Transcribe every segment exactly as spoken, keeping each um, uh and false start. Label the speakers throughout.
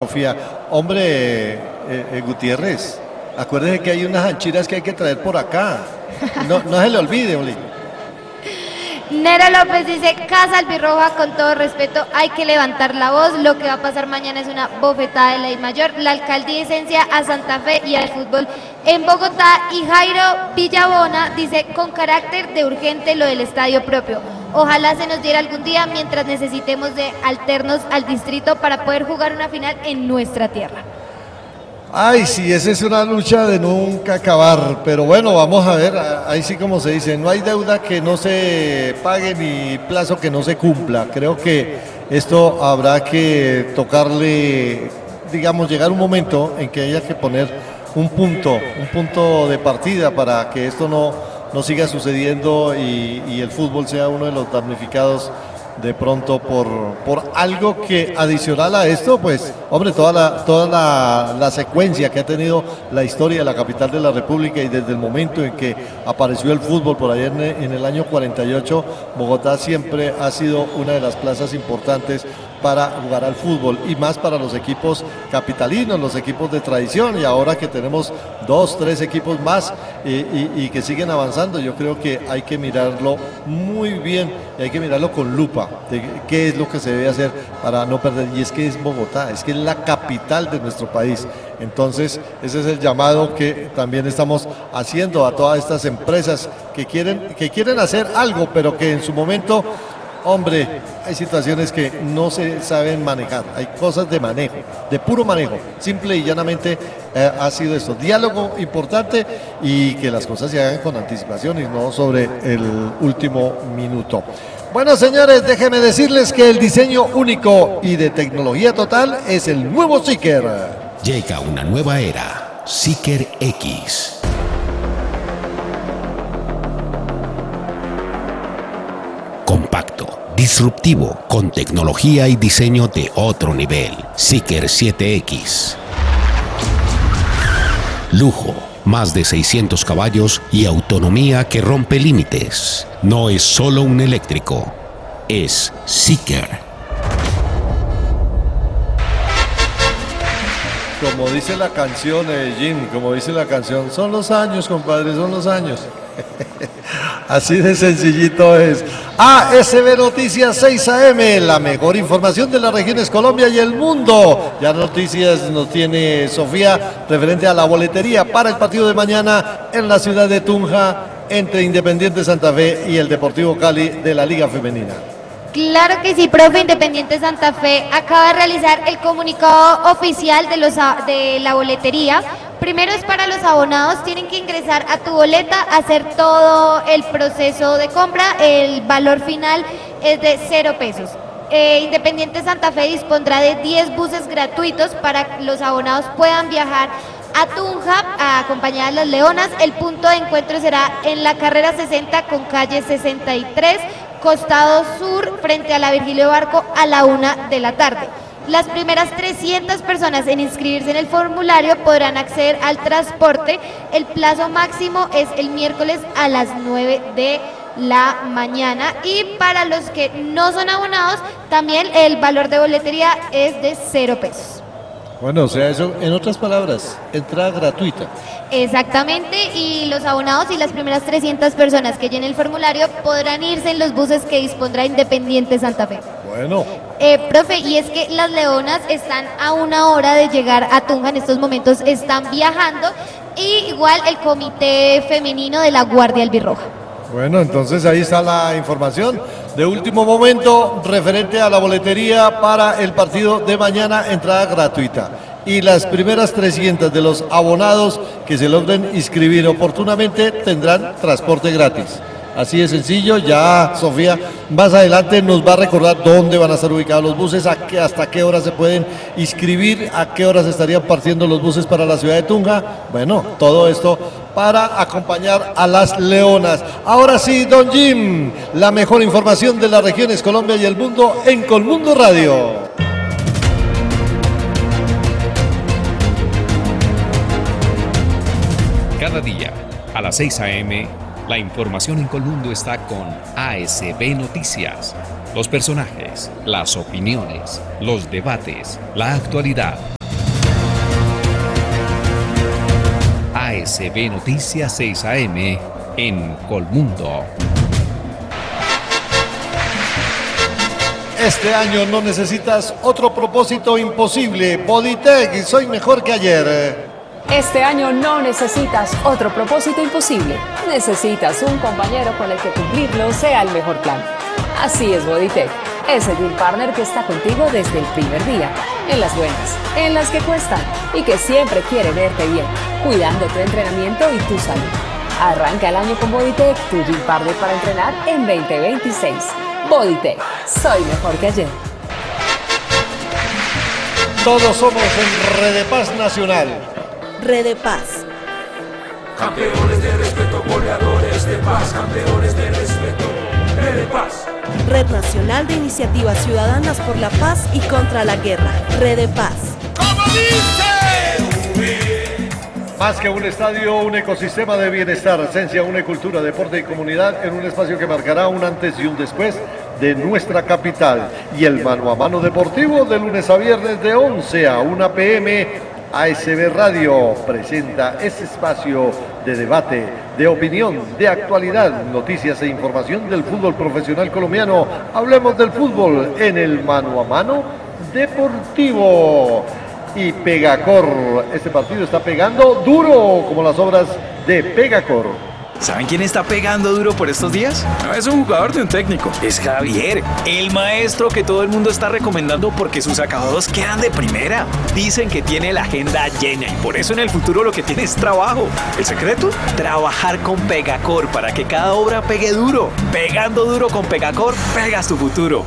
Speaker 1: Sofía. Hombre, eh, eh, Gutiérrez, acuérdese que hay unas anchiras que hay que traer por acá. No, no se le olvide, Oli.
Speaker 2: Nera López dice, Casa Albirroja, con todo respeto, hay que levantar la voz. Lo que va a pasar mañana es una bofetada de ley mayor. La alcaldía esencia a Santa Fe y al fútbol en Bogotá. Y Jairo Villabona dice, con carácter de urgente lo del estadio propio. Ojalá se nos diera algún día mientras necesitemos de alternos al distrito para poder jugar una final en nuestra tierra.
Speaker 1: Ay, sí, esa es una lucha de nunca acabar, pero bueno, vamos a ver, ahí sí como se dice, no hay deuda que no se pague ni plazo que no se cumpla. Creo que esto habrá que tocarle, digamos, llegar un momento en que haya que poner un punto, un punto de partida para que esto no, no siga sucediendo y, y el fútbol sea uno de los damnificados de pronto por, por algo que adicional a esto, pues, hombre, toda la toda la, la secuencia que ha tenido la historia de la capital de la República y desde el momento en que apareció el fútbol por allá en, en el año cuarenta y ocho, Bogotá siempre ha sido una de las plazas importantes para jugar al fútbol y más para los equipos capitalinos, los equipos de tradición, y ahora que tenemos dos, tres equipos más y, y, y que siguen avanzando, yo creo que hay que mirarlo muy bien y hay que mirarlo con lupa de qué es lo que se debe hacer para no perder, y es que es Bogotá, es que es la capital de nuestro país. Entonces ese es el llamado que también estamos haciendo a todas estas empresas que quieren, que quieren hacer algo, pero que en su momento, hombre, hay situaciones que no se saben manejar, hay cosas de manejo, de puro manejo, simple y llanamente eh, ha sido esto, diálogo importante y que las cosas se hagan con anticipación y no sobre el último minuto. Bueno, señores, déjenme decirles que el diseño único y de tecnología total es el nuevo Zeekr.
Speaker 3: Llega una nueva era, Zeekr X. Compacto, disruptivo, con tecnología y diseño de otro nivel. Zeekr siete X. Lujo, más de seiscientos caballos y autonomía que rompe límites. No es solo un eléctrico, es Zeekr.
Speaker 1: Como dice la canción, eh, Jim, como dice la canción, son los años, compadre, son los años. Así de sencillito es. A S B Noticias seis A M, la mejor información de las regiones Colombia y el mundo. Ya noticias nos tiene Sofía referente a la boletería para el partido de mañana en la ciudad de Tunja entre Independiente Santa Fe y el Deportivo Cali de la Liga Femenina.
Speaker 2: Claro que sí, profe. Independiente Santa Fe acaba de realizar el comunicado oficial de, los, de la boletería. Primero es para los abonados, tienen que ingresar a tu boleta, hacer todo el proceso de compra, el valor final es de cero pesos. Eh, Independiente Santa Fe dispondrá de diez buses gratuitos para que los abonados puedan viajar a Tunja a acompañar a las Leonas. El punto de encuentro será en la carrera sesenta con calle sesenta y tres, costado sur, frente a la Virgilio Barco, a la una de la tarde. Las primeras trescientas personas en inscribirse en el formulario podrán acceder al transporte. El plazo máximo es el miércoles a las nueve de la mañana. Y para los que no son abonados, también el valor de boletería es de cero pesos.
Speaker 1: Bueno, o sea, eso, en otras palabras, entrada gratuita.
Speaker 2: Exactamente, y los abonados y las primeras trescientas personas que llenen el formulario podrán irse en los buses que dispondrá Independiente Santa Fe.
Speaker 1: Bueno.
Speaker 2: Eh, profe, y es que las Leonas están a una hora de llegar a Tunja, en estos momentos están viajando, y igual el comité femenino de la Guardia Albirroja.
Speaker 1: Bueno, entonces ahí está la información de último momento referente a la boletería para el partido de mañana, entrada gratuita. Y las primeras trescientas de los abonados que se logren inscribir oportunamente tendrán transporte gratis. Así de sencillo. Ya Sofía más adelante nos va a recordar dónde van a estar ubicados los buses, a qué, hasta qué horas se pueden inscribir, a qué horas estarían partiendo los buses para la ciudad de Tunja. Bueno, todo esto para acompañar a las Leonas. Ahora sí, don Jim, la mejor información de las regiones Colombia y el mundo en Colmundo Radio.
Speaker 4: Cada día, a las seis a eme, la información en Colmundo está con A S B Noticias. Los personajes, las opiniones, los debates, la actualidad A S B Noticias seis A M en Colmundo.
Speaker 1: Este año no necesitas otro propósito imposible. Bodytech, soy mejor que ayer.
Speaker 5: Este año no necesitas otro propósito imposible. Necesitas un compañero con el que cumplirlo sea el mejor plan. Así es Bodytech, ese gym partner que está contigo desde el primer día. En las buenas, en las que cuestan y que siempre quiere verte bien, cuidando tu entrenamiento y tu salud. Arranca el año con Bodytech, tu gym partner para entrenar en veinte veintiséis. Bodytech, soy mejor que ayer.
Speaker 1: Todos somos en Redepaz Nacional.
Speaker 6: Redepaz.
Speaker 7: Campeones de respeto, goleadores de paz, campeones de respeto, Redepaz.
Speaker 6: Red Nacional de Iniciativas Ciudadanas por la Paz y contra la Guerra. Redepaz.
Speaker 1: ¡Como dice! Más que un estadio, un ecosistema de bienestar, esencia, una cultura, deporte y comunidad en un espacio que marcará un antes y un después de nuestra capital. Y el mano a mano deportivo de lunes a viernes de once a una pe eme. A S B Radio presenta ese espacio de debate, de opinión, de actualidad, noticias e información del fútbol profesional colombiano. Hablemos del fútbol en el mano a mano deportivo. Y Pegacor, este partido está pegando duro como las obras de Pegacor.
Speaker 8: ¿Saben quién está pegando duro por estos días? No es un jugador de un técnico, es Javier, el maestro que todo el mundo está recomendando porque sus acabados quedan de primera. Dicen que tiene la agenda llena y por eso en el futuro lo que tiene es trabajo. ¿El secreto? Trabajar con Pegacor para que cada obra pegue duro. Pegando duro con Pegacor, pegas tu futuro.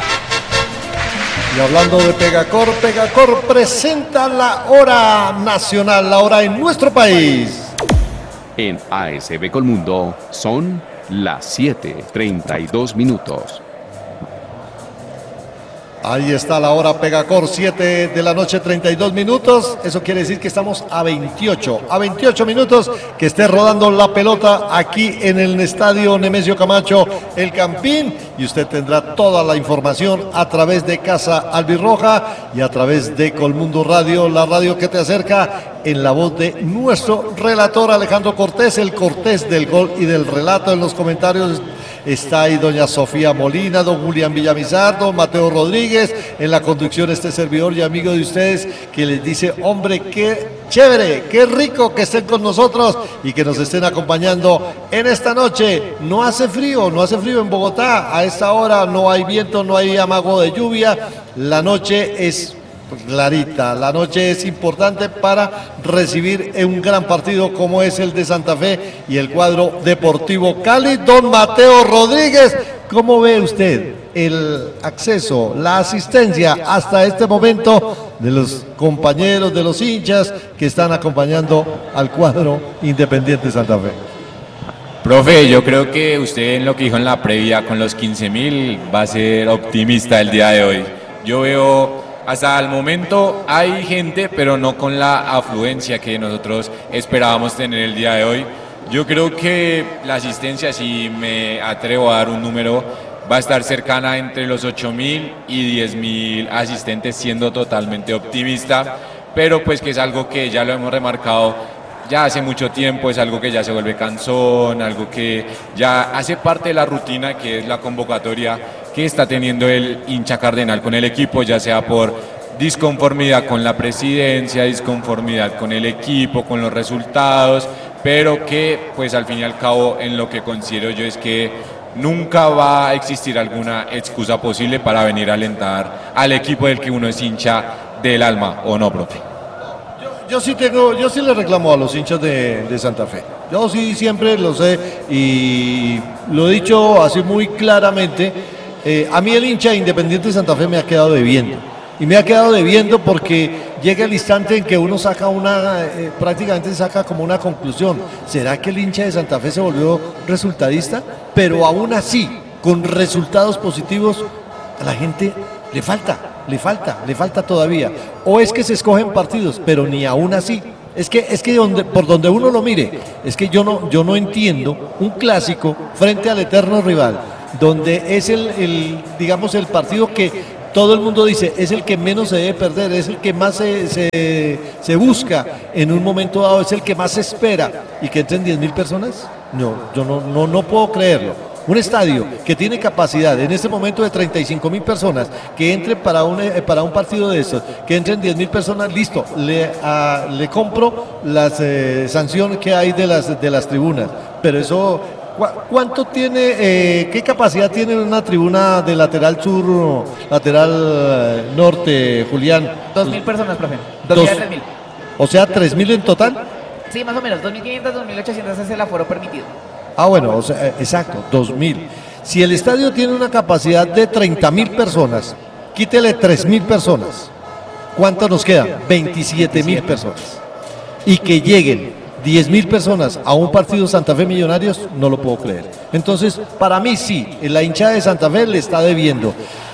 Speaker 1: Y hablando de Pegacor, Pegacor presenta la hora nacional, la hora en nuestro país.
Speaker 3: En A S B Colmundo son las siete treinta y dos minutos.
Speaker 1: Ahí está la hora Pegacor, siete de la noche, treinta y dos minutos. Eso quiere decir que estamos a veintiocho, a veintiocho minutos que esté rodando la pelota aquí en el estadio Nemesio Camacho, el Campín. Y usted tendrá toda la información a través de Casa Albirroja y a través de Colmundo Radio, la radio que te acerca, en la voz de nuestro relator Alejandro Cortés, el Cortés del gol y del relato. En los comentarios está ahí doña Sofía Molina, don Julián Villamizar, don Mateo Rodríguez. En la conducción este servidor y amigo de ustedes que les dice, hombre, qué chévere, qué rico que estén con nosotros y que nos estén acompañando en esta noche. No hace frío, no hace frío en Bogotá. A esta hora no hay viento, no hay amago de lluvia. La noche es clarita, la noche es importante para recibir un gran partido como es el de Santa Fe y el cuadro Deportivo Cali. Don Mateo Rodríguez, ¿cómo ve usted el acceso, la asistencia hasta este momento de los compañeros, de los hinchas que están acompañando al cuadro Independiente Santa Fe?
Speaker 9: Profe, yo creo que usted en lo que dijo en la previa con los quince mil va a ser optimista el día de hoy. Yo veo... Hasta el momento hay gente, pero no con la afluencia que nosotros esperábamos tener el día de hoy. Yo creo que la asistencia, si me atrevo a dar un número, va a estar cercana entre los ocho mil y diez mil asistentes, siendo totalmente optimista, pero pues que es algo que ya lo hemos remarcado ya hace mucho tiempo, es algo que ya se vuelve cansón, algo que ya hace parte de la rutina, que es la convocatoria que está teniendo el hincha cardenal con el equipo, ya sea por disconformidad con la presidencia, disconformidad con el equipo, con los resultados, pero que pues al fin y al cabo en lo que considero yo es que nunca va a existir alguna excusa posible para venir a alentar al equipo del que uno es hincha del alma, ¿o no, profe?
Speaker 1: Yo, yo sí tengo, yo sí le reclamo a los hinchas de, de Santa Fe. Yo sí siempre lo sé y lo he dicho así muy claramente. Eh, a mí el hincha de Independiente de Santa Fe me ha quedado debiendo. Y me ha quedado debiendo porque llega el instante en que uno saca una, eh, prácticamente saca como una conclusión. ¿Será que el hincha de Santa Fe se volvió resultadista? Pero aún así, con resultados positivos, a la gente le falta, le falta, le falta todavía. O es que se escogen partidos, pero ni aún así. Es que, es que donde, por donde uno lo mire, es que yo no, yo no entiendo un clásico frente al eterno rival, donde es el, el digamos, el partido que todo el mundo dice, es el que menos se debe perder, es el que más se, se, se busca en un momento dado, es el que más se espera. ¿Y que entren diez mil personas? No, yo no, no, no puedo creerlo. Un estadio que tiene capacidad en este momento de treinta y cinco mil personas, que entren para un, para un partido de estos, que entren diez mil personas, listo, le, a, le compro las eh, sanciones que hay de las, de las tribunas, pero eso, ¿cu ¿cuánto tiene, eh, qué capacidad tiene una tribuna de lateral sur, lateral norte, Julián?
Speaker 10: Dos mil personas, profe, dos mil a tres mil.
Speaker 1: O sea, tres mil en total.
Speaker 10: Sí, más o menos, dos mil quinientos, dos mil ochocientos es el aforo permitido.
Speaker 1: Ah, bueno, o sea, exacto, dos mil. Si el estadio tiene una capacidad de treinta mil personas, quítele tres mil personas. ¿Cuánto nos queda? veintisiete mil personas. Y que lleguen diez mil personas a un partido Santa Fe Millonarios, no lo puedo creer. Entonces, para mí sí, la hinchada de Santa Fe le está debiendo.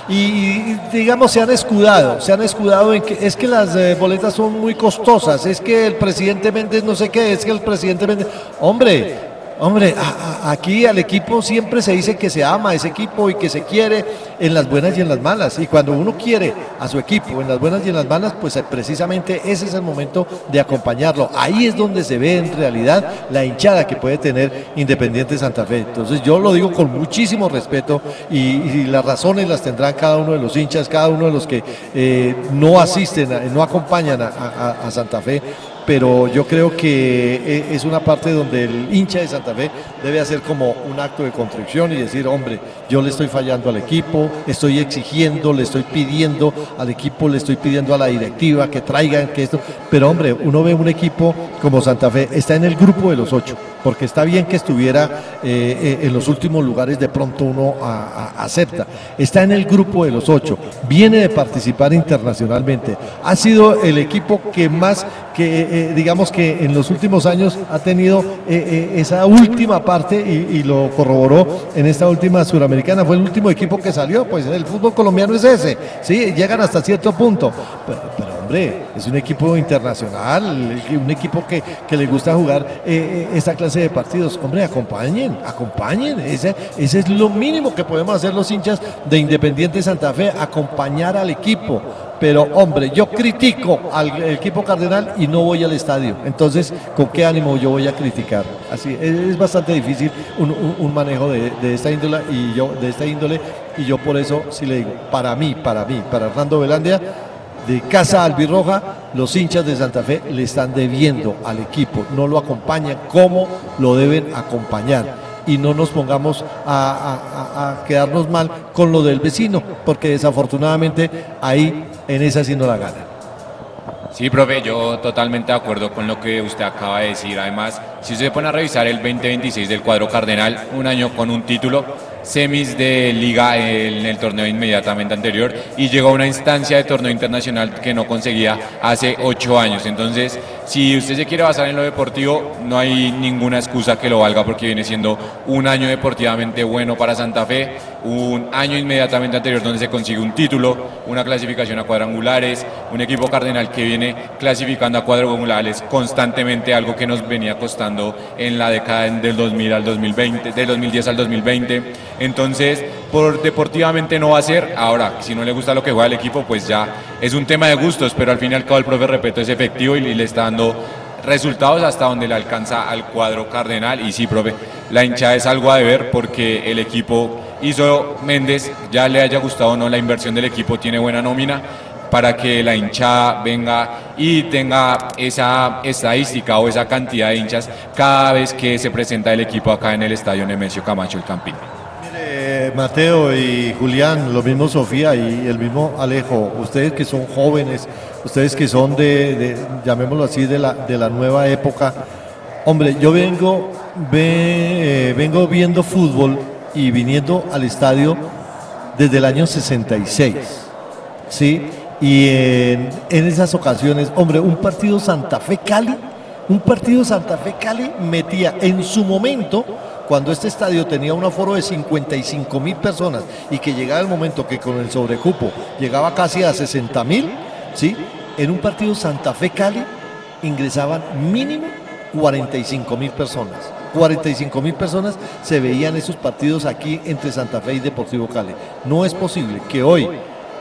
Speaker 1: Y digamos, se han escudado, se han escudado en que es que las eh, boletas son muy costosas, es que el presidente Méndez no sé qué, es que el presidente Méndez... Hombre... Hombre, a, a, aquí al equipo siempre se dice que se ama a ese equipo y que se quiere en las buenas y en las malas. Y cuando uno quiere a su equipo en las buenas y en las malas, pues precisamente ese es el momento de acompañarlo. Ahí es donde se ve en realidad la hinchada que puede tener Independiente Santa Fe. Entonces yo lo digo con muchísimo respeto y, y las razones las tendrán cada uno de los hinchas, cada uno de los que eh, no asisten, a, no acompañan a, a, a Santa Fe. Pero yo creo que es una parte donde el hincha de Santa Fe debe hacer como un acto de contrición y decir, hombre, yo le estoy fallando al equipo, estoy exigiendo, le estoy pidiendo al equipo, le estoy pidiendo a la directiva que traigan, que esto, pero hombre, uno ve un equipo como Santa Fe, está en el grupo de los ocho, porque está bien que estuviera eh, en los últimos lugares, de pronto uno a, a, acepta, está en el grupo de los ocho, viene de participar internacionalmente, ha sido el equipo que más, que eh, digamos que en los últimos años ha tenido eh, eh, esa última parte y, y lo corroboró en esta última suramericana, fue el último equipo que salió, pues el fútbol colombiano es ese, sí, llegan hasta cierto punto, pero, pero hombre, es un equipo internacional, un equipo que, que le gusta jugar eh, esta clase de partidos, hombre, acompañen, acompañen, ese, ese es lo mínimo que podemos hacer los hinchas de Independiente Santa Fe, acompañar al equipo. Pero hombre, yo critico al equipo cardenal y no voy al estadio. Entonces, ¿con qué ánimo yo voy a criticar? Así es, es bastante difícil un, un, un manejo de, de esta índole y yo de esta índole y yo por eso sí le digo, para mí, para mí, para Hernando Velandia, de Casa Albirroja, los hinchas de Santa Fe le están debiendo al equipo, no lo acompañan como lo deben acompañar. Y no nos pongamos a, a, a quedarnos mal con lo del vecino, porque desafortunadamente ahí en esa sí no la gana.
Speaker 9: Sí, profe, yo totalmente de acuerdo con lo que usted acaba de decir. Además, si usted se pone a revisar el veinte veintiséis del cuadro cardenal, un año con un título, semis de liga en el torneo inmediatamente anterior y llegó a una instancia de torneo internacional que no conseguía hace ocho años. Entonces, si usted se quiere basar en lo deportivo, no hay ninguna excusa que lo valga porque viene siendo un año deportivamente bueno para Santa Fe, un año inmediatamente anterior donde se consigue un título, una clasificación a cuadrangulares, un equipo cardenal que viene clasificando a cuadrangulares constantemente, algo que nos venía costando en la década del dos mil al dos mil veinte, del dos mil diez al dos mil veinte. Entonces, por deportivamente no va a ser. Ahora, si no le gusta lo que juega el equipo, pues ya es un tema de gustos, pero al fin y al cabo el profe Repeto es efectivo y le está dando resultados hasta donde le alcanza al cuadro cardenal. Y sí, profe, la hinchada es algo a deber porque el equipo hizo Méndez, ya le haya gustado o no la inversión del equipo, tiene buena nómina para que la hinchada venga y tenga esa estadística o esa cantidad de hinchas cada vez que se presenta el equipo acá en el estadio Nemesio Camacho El Campín.
Speaker 1: Mire, Mateo y Julián, lo mismo Sofía y el mismo Alejo, ustedes que son jóvenes, ustedes que son de, de llamémoslo así, de la, de la nueva época, hombre, yo vengo, ve, eh, vengo viendo fútbol y viniendo al estadio desde el año sesenta y seis, ¿sí? Y en, en esas ocasiones, hombre, un partido Santa Fe-Cali, un partido Santa Fe-Cali metía en su momento, cuando este estadio tenía un aforo de cincuenta y cinco mil personas y que llegaba el momento que con el sobrecupo llegaba casi a sesenta mil, ¿sí? En un partido Santa Fe-Cali ingresaban mínimo cuarenta y cinco mil personas. cuarenta y cinco mil personas se veían esos partidos aquí entre Santa Fe y Deportivo Cali. No es posible que hoy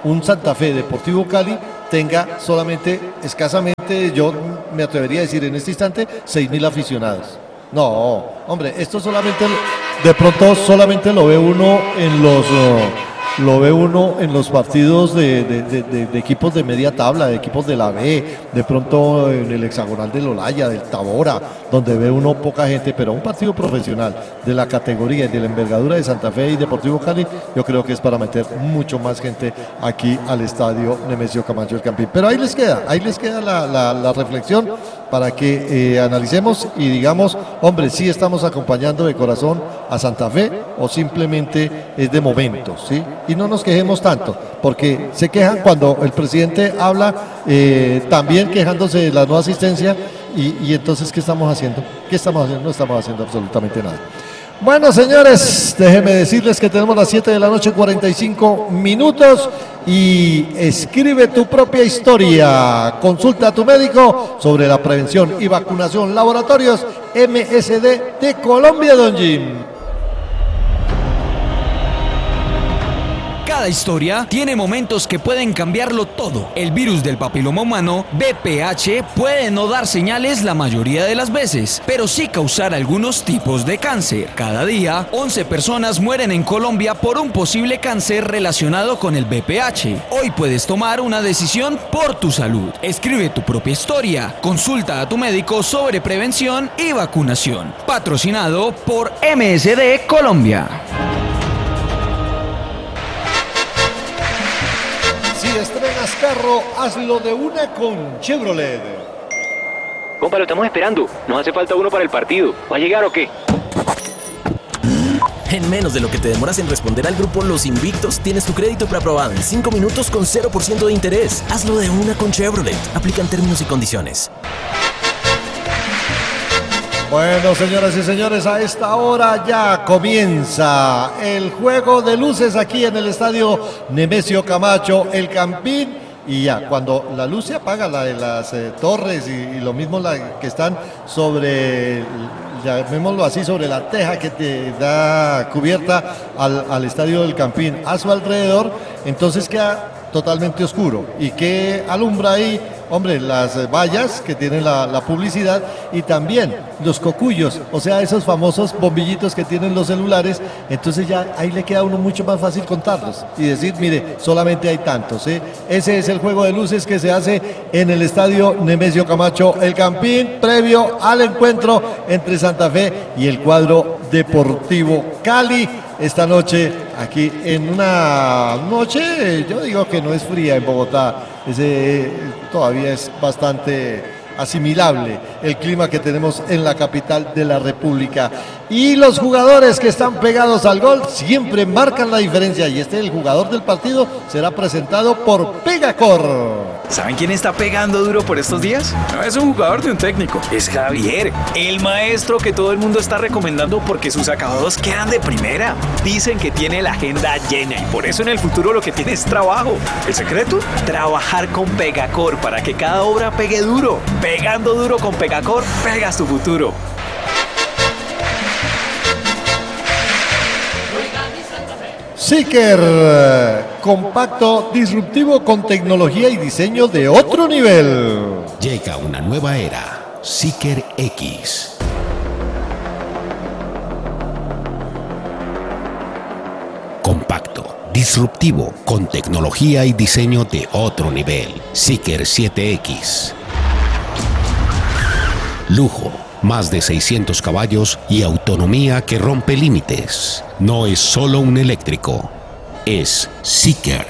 Speaker 1: un Santa Fe Deportivo Cali tenga solamente, escasamente, yo me atrevería a decir en este instante, seis mil aficionados. No, hombre, esto solamente, de pronto solamente lo ve uno en los... Uh, Lo ve uno en los partidos de, de, de, de, de equipos de media tabla, de equipos de la B, de pronto en el hexagonal del Olaya, del Tabora, donde ve uno poca gente, pero un partido profesional de la categoría y de la envergadura de Santa Fe y Deportivo Cali, yo creo que es para meter mucho más gente aquí al estadio Nemesio Camacho El Campín. Pero ahí les queda, ahí les queda la, la, la reflexión para que eh, analicemos y digamos, hombre, sí estamos acompañando de corazón a Santa Fe o simplemente es de momentos, ¿sí? Y no nos quejemos tanto, porque se quejan cuando el presidente habla eh, también quejándose de la no asistencia y, y entonces, ¿qué estamos haciendo? ¿Qué estamos haciendo? No estamos haciendo absolutamente nada. Bueno, señores, déjenme decirles que tenemos las siete de la noche, cuarenta y cinco minutos y escribe tu propia historia. Consulta a tu médico sobre la prevención y vacunación. Laboratorios M S D de Colombia, don Jim.
Speaker 11: Cada historia tiene momentos que pueden cambiarlo todo. El virus del papiloma humano, B P H, puede no dar señales la mayoría de las veces, pero sí causar algunos tipos de cáncer. Cada día, once personas mueren en Colombia por un posible cáncer relacionado con el B P H. Hoy puedes tomar una decisión por tu salud. Escribe tu propia historia. Consulta a tu médico sobre prevención y vacunación. Patrocinado por M S D Colombia.
Speaker 1: Si estrenas carro, hazlo de una con Chevrolet.
Speaker 12: Compa, lo estamos esperando. Nos hace falta uno para el partido. ¿Va a llegar o qué?
Speaker 13: En menos de lo que te demoras en responder al grupo Los Invictos, tienes tu crédito preaprobado en cinco minutos con cero por ciento de interés. Hazlo de una con Chevrolet. Aplican términos y condiciones.
Speaker 1: Bueno, señoras y señores, a esta hora ya comienza el juego de luces aquí en el estadio Nemesio Camacho El Campín. Y ya, cuando la luz se apaga, la de las eh, torres y, y lo mismo la que están sobre, llamémoslo así, sobre la teja que te da cubierta al, al estadio del Campín a su alrededor, entonces queda totalmente oscuro. ¿Y qué alumbra ahí? Hombre, las vallas que tienen la, la publicidad y también los cocuyos, o sea, esos famosos bombillitos que tienen los celulares. Entonces ya ahí le queda a uno mucho más fácil contarlos y decir, mire, solamente hay tantos, ¿eh? Ese es el juego de luces que se hace en el estadio Nemesio Camacho El Campín, previo al encuentro entre Santa Fe y el cuadro Deportivo Cali. Esta noche, aquí en una noche, yo digo que no es fría en Bogotá, ese todavía es bastante asimilable el clima que tenemos en la capital de la República. Y los jugadores que están pegados al gol siempre marcan la diferencia. Y este, el jugador del partido, será presentado por Pegacor.
Speaker 8: ¿Saben quién está pegando duro por estos días? No es un jugador de un técnico, es Javier, el maestro que todo el mundo está recomendando porque sus acabados quedan de primera. Dicen que tiene la agenda llena y por eso en el futuro lo que tiene es trabajo. ¿El secreto? Trabajar con Pegacor para que cada obra pegue duro. Pegando duro con Pegacor, pegas tu futuro.
Speaker 1: Seeker, compacto, disruptivo con tecnología y diseño de otro nivel.
Speaker 3: Llega una nueva era, Seeker X. Compacto, disruptivo con tecnología y diseño de otro nivel, Seeker siete X. Lujo, más de seiscientos caballos y autonomía que rompe límites. No es solo un eléctrico, es Seeker.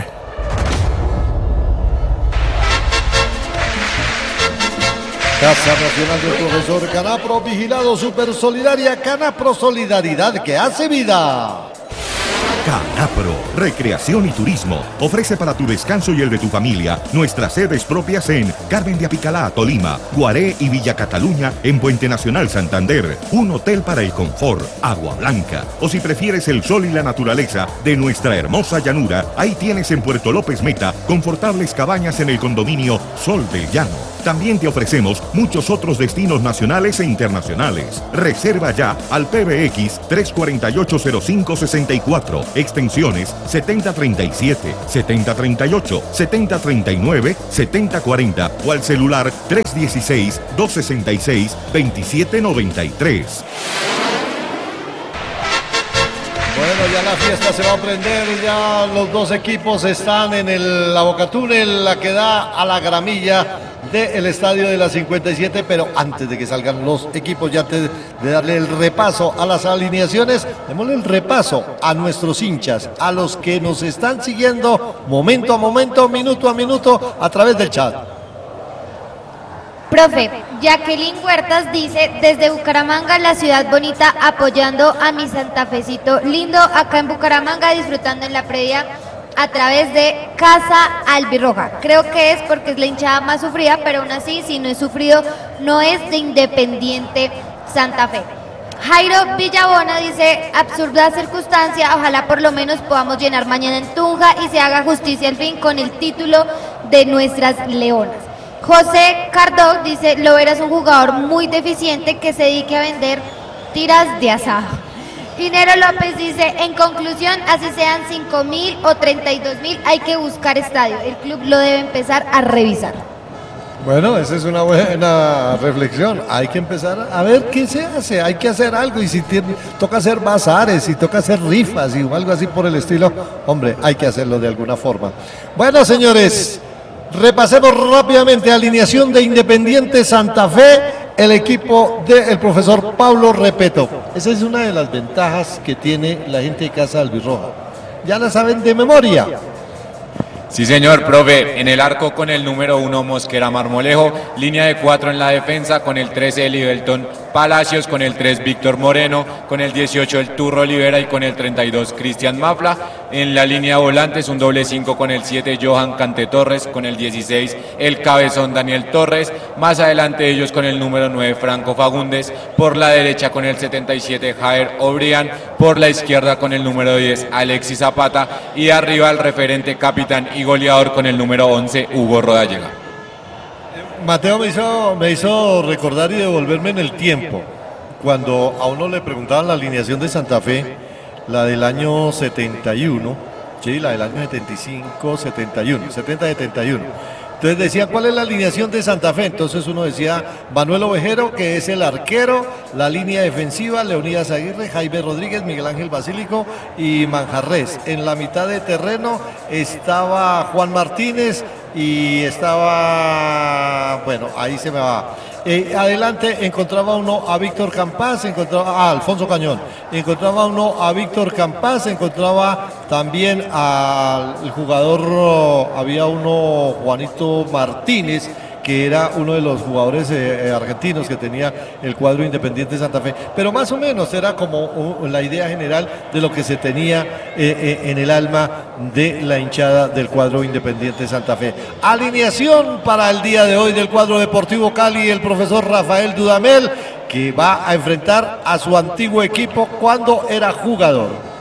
Speaker 1: Casa Nacional del Profesor Canapro, vigilado Super Solidaria, Canapro Solidaridad que hace vida.
Speaker 14: Canapro, Recreación y Turismo, ofrece para tu descanso y el de tu familia nuestras sedes propias en Carmen de Apicalá, Tolima, Guaré y Villa Cataluña en Puente Nacional, Santander, un hotel para el confort, Agua Blanca, o si prefieres el sol y la naturaleza de nuestra hermosa llanura, ahí tienes en Puerto López Meta confortables cabañas en el condominio Sol del Llano. También te ofrecemos muchos otros destinos nacionales e internacionales. Reserva ya al P B X tres cuatro ocho cero cinco seis cuatro extensiones setenta treinta y siete, setenta treinta y ocho, setenta treinta y nueve, setenta cuarenta o al celular tres uno seis, dos seis seis, dos siete nueve tres.
Speaker 1: Bueno, ya la fiesta se va a prender, ya los dos equipos están en el, la bocatúnel, la que da a la gramilla del estadio de la cincuenta y siete, pero antes de que salgan los equipos, ya antes de darle el repaso a las alineaciones, démosle el repaso a nuestros hinchas, a los que nos están siguiendo momento a momento, minuto a minuto, a través del chat.
Speaker 2: Profe, Jacqueline Huertas dice, desde Bucaramanga, la ciudad bonita, apoyando a mi santafecito lindo, acá en Bucaramanga, disfrutando en la previa a través de Casa Albirroja. Creo que es porque es la hinchada más sufrida, pero aún así, si no es sufrido, no es de Independiente Santa Fe. Jairo Villabona dice, absurda circunstancia, ojalá por lo menos podamos llenar mañana en Tunja y se haga justicia al fin con el título de nuestras leonas. José Cardó dice, Loera es un jugador muy deficiente que se dedique a vender tiras de asado. Inero López dice, en conclusión, así sean cinco mil o treinta y dos mil, hay que buscar estadio. El club lo debe empezar a revisar.
Speaker 1: Bueno, esa es una buena reflexión. Hay que empezar a ver qué se hace, hay que hacer algo. Y si tiene, toca hacer bazares, si toca hacer rifas y algo así por el estilo, hombre, hay que hacerlo de alguna forma. Bueno, señores, repasemos rápidamente alineación de Independiente Santa Fe, el equipo del profesor Pablo Repeto. Esa es una de las ventajas que tiene la gente de Casa Albirroja. Ya la saben de memoria.
Speaker 9: Sí, señor, profe. En el arco con el número uno, Mosquera Marmolejo. Línea de cuatro en la defensa con el trece, Libelton Palacios, con el tres, Víctor Moreno, con el dieciocho, el Turro Olivera y con el treinta y dos, Cristian Mafla. En la línea de volantes, un doble cinco con el siete, Johan Cante Torres, con el dieciséis, el cabezón Daniel Torres. Más adelante ellos con el número nueve, Franco Fagundes. Por la derecha con el setenta y siete, Jair O'Brien. Por la izquierda con el número diez, Alexis Zapata. Y arriba el referente, capitán y goleador con el número once, Hugo Rodallega.
Speaker 1: Mateo me hizo, me hizo recordar y devolverme en el tiempo, cuando a uno le preguntaban la alineación de Santa Fe, la del año setenta y uno, sí, la del año setenta y cinco, setenta y uno, setenta setenta y uno. Entonces decían, ¿cuál es la alineación de Santa Fe? Entonces uno decía, Manuel Ovejero, que es el arquero, la línea defensiva, Leonidas Aguirre, Jaime Rodríguez, Miguel Ángel Basílico y Manjarres. En la mitad de terreno estaba Juan Martínez y estaba, bueno, ahí se me va. Eh, adelante encontraba uno a Víctor Campás, encontraba a ah, Alfonso Cañón, encontraba uno a Víctor Campás, encontraba también al jugador, oh, había uno Juanito Martínez, que era uno de los jugadores eh, argentinos que tenía el cuadro Independiente Santa Fe, pero más o menos era como uh, la idea general de lo que se tenía eh, eh, en el alma de la hinchada del cuadro Independiente Santa Fe. Alineación para el día de hoy del cuadro Deportivo Cali, el profesor Rafael Dudamel, que va a enfrentar a su antiguo equipo cuando era jugador.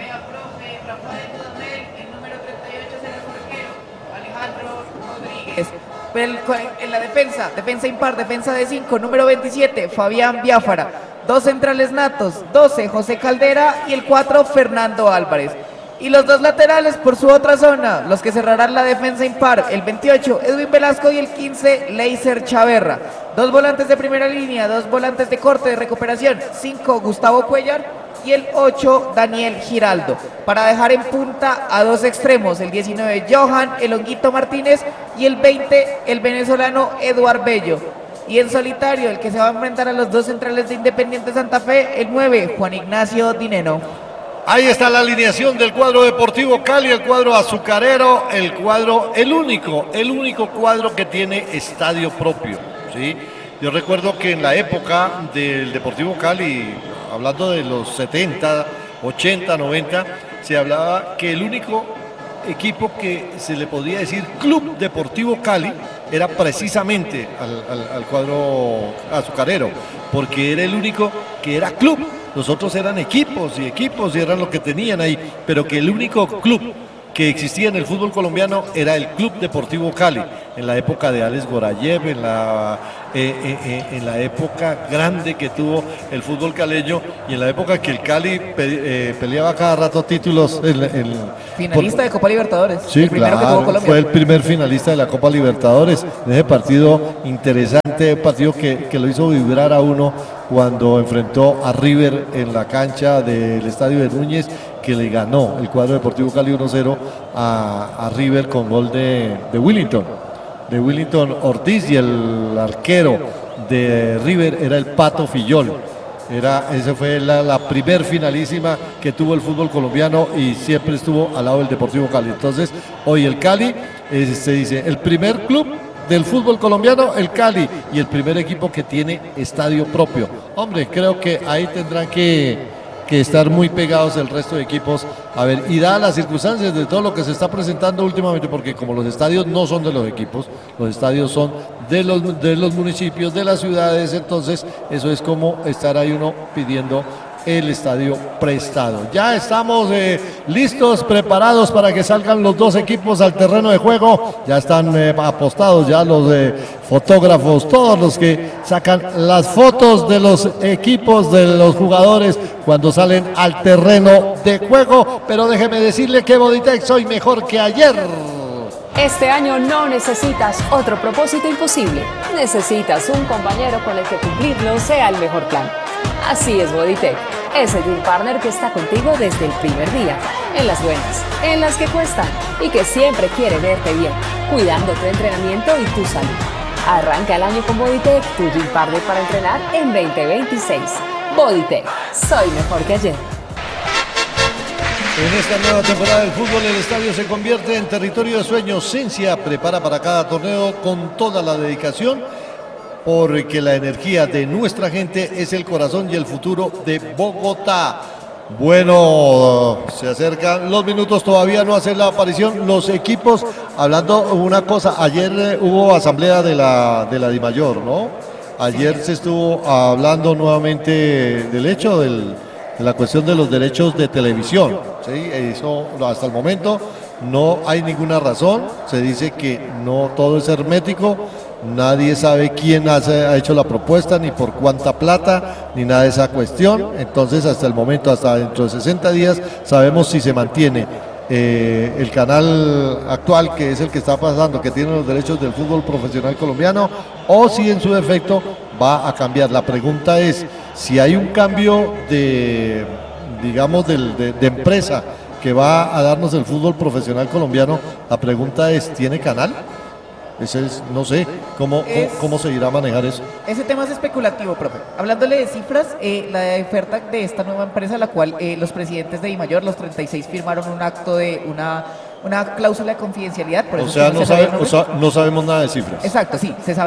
Speaker 10: En la defensa, defensa impar, defensa de cinco, número veintisiete, Fabián Biafara. Dos centrales natos, doce, José Caldera y el cuatro, Fernando Álvarez. Y los dos laterales por su otra zona, los que cerrarán la defensa impar, el veintiocho, Edwin Velasco y el quince, Leiser Chaverra. Dos volantes de primera línea, dos volantes de corte de recuperación, cinco, Gustavo Cuellar y el ocho, Daniel Giraldo, para dejar en punta a dos extremos, el diecinueve, Johan El Honguito Martínez y el veinte, el venezolano Eduard Bello. Y en solitario, el que se va a enfrentar a los dos centrales de Independiente Santa Fe, el nueve, Juan Ignacio Dineno.
Speaker 1: Ahí está la alineación del cuadro Deportivo Cali, el cuadro azucarero, el cuadro, el único, el único cuadro que tiene estadio propio, ¿sí? Yo recuerdo que en la época del Deportivo Cali, hablando de los setenta, ochenta, noventa, se hablaba que el único equipo que se le podía decir Club Deportivo Cali era precisamente al, al, al cuadro azucarero, porque era el único que era club. Los otros eran equipos y equipos y eran lo que tenían ahí, pero que el único club que existía en el fútbol colombiano era el Club Deportivo Cali, en la época de Alex Gorayev, en la eh, eh, eh, en la época grande que tuvo el fútbol caleño y en la época que el Cali pe, eh, peleaba cada rato títulos. El, el,
Speaker 10: finalista por, de Copa Libertadores.
Speaker 1: Sí,
Speaker 10: el primero
Speaker 1: claro,
Speaker 10: que tuvo Colombia.
Speaker 1: Fue el primer finalista de la Copa Libertadores. En ese partido interesante, partido que, que lo hizo vibrar a uno cuando enfrentó a River en la cancha del Estadio de Núñez, que le ganó el cuadro Deportivo Cali uno cero a, a River con gol de, de Willington, de Willington Ortiz, y el arquero de River era el Pato Fillol. Era, esa fue la, la primer finalísima que tuvo el fútbol colombiano y siempre estuvo al lado del Deportivo Cali. Entonces, hoy el Cali, eh, se dice, el primer club del fútbol colombiano, el Cali, y el primer equipo que tiene estadio propio. Hombre, creo que ahí tendrán que, que estar muy pegados el resto de equipos. A ver, y dadas las circunstancias de todo lo que se está presentando últimamente, porque como los estadios no son de los equipos, los estadios son de los, de los municipios, de las ciudades, entonces eso es como estar ahí uno pidiendo el estadio prestado. Ya estamos eh, listos, preparados para que salgan los dos equipos al terreno de juego. Ya están eh, apostados ya los eh, fotógrafos, todos los que sacan las fotos de los equipos, de los jugadores cuando salen al terreno de juego. Pero déjeme decirle que Boditec soy mejor que ayer.
Speaker 5: Este año no necesitas otro propósito imposible. Necesitas un compañero con el que cumplirlo sea el mejor plan. Así es Boditec, ese Gym Partner que está contigo desde el primer día, en las buenas, en las que cuestan y que siempre quiere verte bien, cuidando tu entrenamiento y tu salud. Arranca el año con Boditec, tu Gym Partner para entrenar en veinte veintiséis. Boditec, soy mejor que ayer.
Speaker 1: En esta nueva temporada del fútbol, el estadio se convierte en territorio de sueños. Cincia prepara para cada torneo con toda la dedicación, porque la energía de nuestra gente es el corazón y el futuro de Bogotá. Bueno, se acercan los minutos, todavía no hacen la aparición los equipos. Hablando una cosa, ayer eh, hubo asamblea de la, de la DIMAYOR, ¿no? Ayer se estuvo hablando nuevamente del hecho del, de la cuestión de los derechos de televisión, ¿sí? Eso hasta el momento no hay ninguna razón, se dice que no todo es hermético. Nadie sabe quién hace, ha hecho la propuesta, ni por cuánta plata, ni nada de esa cuestión. Entonces, hasta el momento, hasta dentro de sesenta días, sabemos si se mantiene eh, el canal actual, que es el que está pasando, que tiene los derechos del fútbol profesional colombiano, o si en su defecto va a cambiar. La pregunta es, si hay un cambio de, digamos, de, de, de empresa que va a darnos el fútbol profesional colombiano, la pregunta es, ¿tiene canal? Ese es, no sé, ¿cómo, es, cómo, ¿cómo se irá a manejar eso?
Speaker 10: Ese tema es especulativo, profe. Hablándole de cifras, eh, la oferta de esta nueva empresa, la cual eh, los presidentes de DIMAYOR, los treinta y seis, firmaron un acto de una, una cláusula de confidencialidad. Por
Speaker 1: o,
Speaker 10: eso
Speaker 1: sea,
Speaker 10: no
Speaker 1: no sabe, o sea, no sabemos nada de cifras.
Speaker 10: Exacto, sí, se sabe.